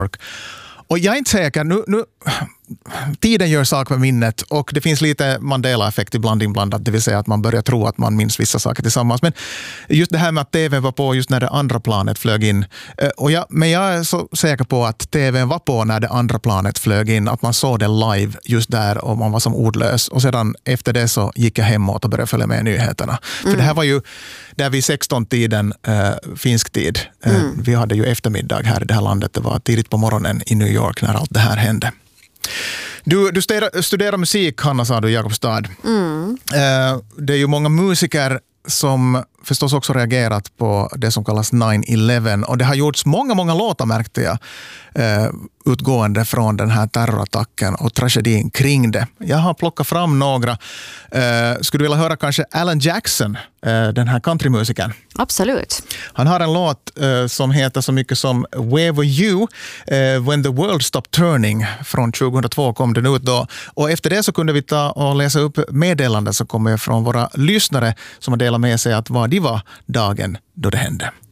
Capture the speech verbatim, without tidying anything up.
Och jag är inte säker, nu, nu, tiden gör sak med minnet och det finns lite Mandela-effekt ibland inblandat, det vill säga att man börjar tro att man minns vissa saker tillsammans. Men just det här med att tvn var på just när det andra planet flög in. Och jag, men jag är så säker på att tvn var på när det andra planet flög in, att man såg det live just där och man var som ordlös. Och sedan efter det så gick jag hemåt och började följa med nyheterna. Mm. För det här var ju där vid sexton-tiden, äh, finsk tid. Äh, mm. Vi hade ju eftermiddag här i det här landet, det var tidigt på morgonen i New York när allt det här hände. Du, du studerar, studerar musik, Hanna, sa du, i Jakobstad. Mm. Eh, det är ju många musiker som förstås också reagerat på det som kallas nine eleven. Och det har gjorts många, många låtar, märkte jag, eh, utgående från den här terrorattacken och tragedin kring det. Jag har plockat fram några. Eh, skulle du vilja höra kanske Alan Jackson, eh, den här countrymusikern? Absolut. Han har en låt eh, som heter så mycket som Where Were You? Eh, When the World Stopped Turning. Från tjugohundratvå kom den ut då. Och efter det så kunde vi ta och läsa upp meddelanden som kommer från våra lyssnare som har delat med sig att vad det var dagen då det hände.